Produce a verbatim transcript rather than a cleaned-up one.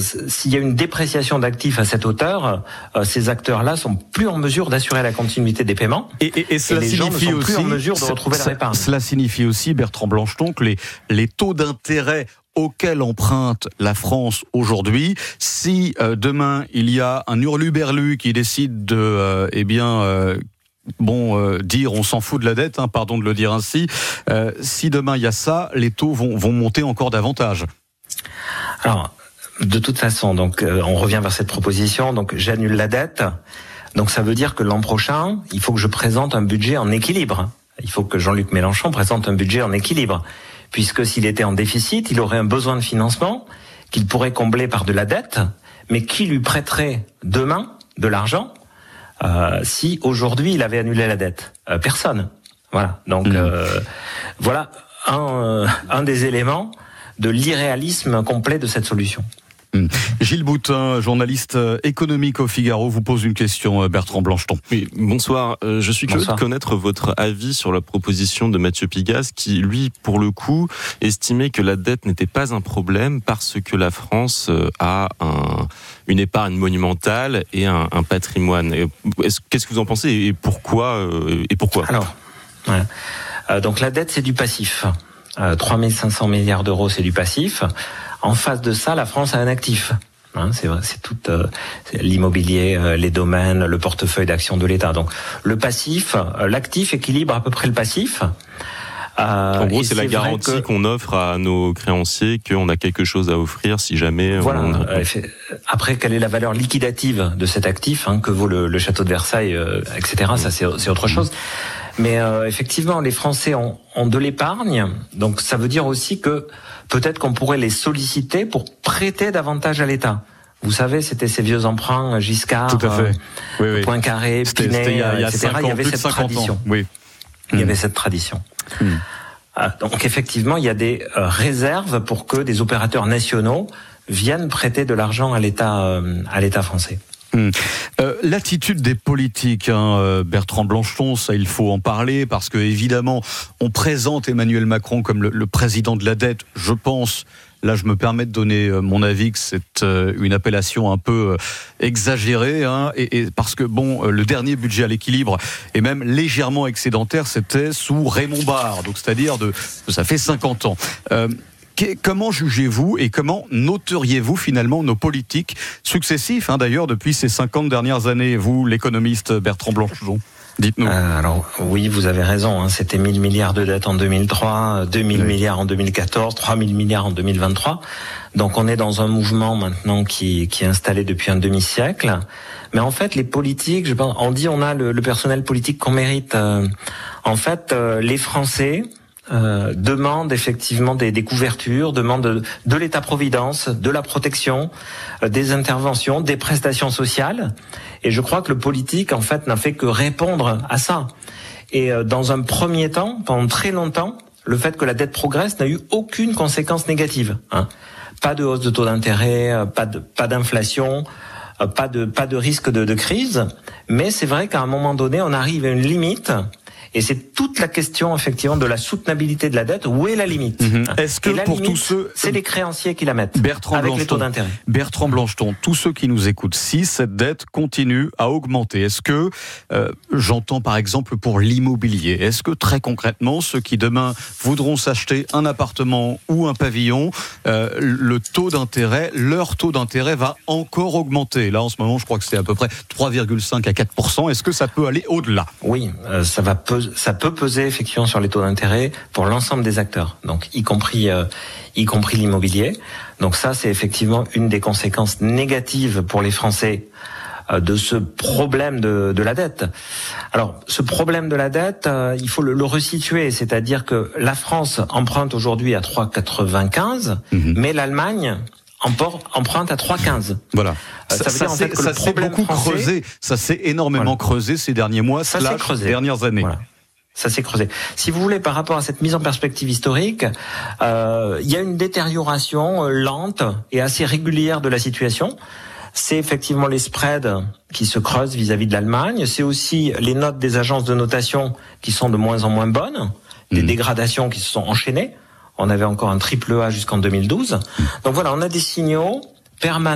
s'il y a une dépréciation d'actifs à cette hauteur, euh, ces acteurs-là sont plus en mesure d'assurer la continuité des paiements. Et, et, et cela et les signifie gens ne sont aussi, plus en mesure de retrouver ça, leur épargne. Cela signifie aussi, Bertrand Blancheton, que les, les taux d'intérêt auquel emprunte la France aujourd'hui, si euh, demain il y a un hurluberlu qui décide de, euh, eh bien, euh, bon, euh, dire on s'en fout de la dette, hein, pardon de le dire ainsi, euh, si demain il y a ça, les taux vont, vont monter encore davantage. Alors, de toute façon, donc euh, on revient vers cette proposition, donc j'annule la dette, donc ça veut dire que l'an prochain, il faut que je présente un budget en équilibre. Il faut que Jean-Luc Mélenchon présente un budget en équilibre. Puisque s'il était en déficit, il aurait un besoin de financement qu'il pourrait combler par de la dette, mais qui lui prêterait demain de l'argent euh, si aujourd'hui il avait annulé la dette ? euh, Personne. Voilà. Donc mmh. euh, voilà un, euh, un des éléments de l'irréalisme complet de cette solution. Mmh. Gilles Boutin, journaliste économique au Figaro, vous pose une question, Bertrand Blancheton. Oui, bonsoir. Euh, je suis curieux bonsoir. de connaître votre avis sur la proposition de Mathieu Pigasse qui, lui, pour le coup, estimait que la dette n'était pas un problème parce que la France a un, une épargne monumentale et un, un patrimoine. Est-ce, qu'est-ce que vous en pensez et pourquoi euh, et pourquoi Alors, ouais. euh, donc la dette, c'est du passif. Euh, trois mille cinq cents milliards d'euros, c'est du passif. En face de ça, la France a un actif. Hein, c'est vrai, c'est tout euh, c'est l'immobilier, euh, les domaines, le portefeuille d'actions de l'État. Donc le passif, euh, l'actif équilibre à peu près le passif. Euh, en gros, c'est, c'est la garantie que... qu'on offre à nos créanciers qu'on a quelque chose à offrir si jamais. Voilà. On... Euh, après, quelle est la valeur liquidative de cet actif hein, que vaut le, le château de Versailles, euh, et cetera. Ça, c'est, c'est autre chose. Mais euh, effectivement, les Français ont, ont de l'épargne, donc ça veut dire aussi que peut-être qu'on pourrait les solliciter pour prêter davantage à l'État. Vous savez, c'était ces vieux emprunts Giscard, Tout à fait. Oui, oui. Poincaré, Pinet, il y a, il y a et cetera. Ans, il y avait cette tradition. Ans. Oui. Il y mmh. avait cette tradition. Mmh. Donc effectivement, il y a des euh, réserves pour que des opérateurs nationaux viennent prêter de l'argent à l'État, euh, à l'État français. Hum. Euh, l'attitude des politiques, hein, euh, Bertrand Blancheton, ça il faut en parler parce que évidemment on présente Emmanuel Macron comme le, le président de la dette. Je pense, là je me permets de donner euh, mon avis que c'est euh, une appellation un peu euh, exagérée, hein, et, et parce que bon, euh, le dernier budget à l'équilibre est même légèrement excédentaire, c'était sous Raymond Barre, donc c'est-à-dire de, ça fait cinquante ans. Euh, Comment jugez-vous et comment noteriez-vous finalement nos politiques successifs, hein, d'ailleurs, depuis ces cinquante dernières années, vous, l'économiste Bertrand Blancheton ? Dites-nous. Euh, alors, oui, vous avez raison, hein, c'était mille milliards de dettes en deux mille trois, deux mille oui. milliards en deux mille quatorze, trois mille milliards en deux mille vingt-trois. Donc on est dans un mouvement maintenant qui, qui est installé depuis un demi-siècle. Mais en fait, les politiques, je pense, on dit on a le, le personnel politique qu'on mérite. Euh, en fait, euh, les Français... Euh, demande effectivement des, des couvertures, demande de, de l'État-providence, de la protection, euh, des interventions, des prestations sociales. Et je crois que le politique, en fait, n'a fait que répondre à ça. Et euh, dans un premier temps, pendant très longtemps, le fait que la dette progresse n'a eu aucune conséquence négative. Hein. Pas de hausse de taux d'intérêt, euh, pas de, pas d'inflation, euh, pas de, pas de risque de, de crise. Mais c'est vrai qu'à un moment donné, on arrive à une limite. Et c'est toute la question, effectivement, de la soutenabilité de la dette. Où est la limite ? Mmh. Est-ce que pour limite, tous ceux... c'est les créanciers qui la mettent, Bertrand avec Blancheton, les taux d'intérêt. Bertrand Blancheton, tous ceux qui nous écoutent, si cette dette continue à augmenter, est-ce que, euh, j'entends par exemple pour l'immobilier, est-ce que très concrètement, ceux qui demain voudront s'acheter un appartement ou un pavillon, euh, le taux d'intérêt, leur taux d'intérêt va encore augmenter ? Là, en ce moment, je crois que c'est à peu près trois virgule cinq à quatre pour cent. Est-ce que ça peut aller au-delà ? Oui, euh, ça va peser. Ça peut peser effectivement sur les taux d'intérêt pour l'ensemble des acteurs, donc y compris euh, y compris l'immobilier. Donc ça, c'est effectivement une des conséquences négatives pour les Français euh, de ce problème de, de la dette. Alors, ce problème de la dette, euh, il faut le, le resituer, c'est-à-dire que la France emprunte aujourd'hui à trois virgule quatre-vingt-quinze, mmh. mais l'Allemagne emprunte à trois virgule quinze. Voilà. Euh, ça, ça veut dire en fait que ça le problème s'est beaucoup français, creusé. Ça s'est énormément voilà. creusé ces derniers mois, ça slash creusé. dernières années. Voilà. Ça s'est creusé. Si vous voulez, par rapport à cette mise en perspective historique, euh, il y a une détérioration euh, lente et assez régulière de la situation. C'est effectivement les spreads qui se creusent vis-à-vis de l'Allemagne. C'est aussi les notes des agences de notation qui sont de moins en moins bonnes, des mmh. dégradations qui se sont enchaînées. On avait encore un triple A jusqu'en deux mille douze. Donc voilà, on a des signaux permanents.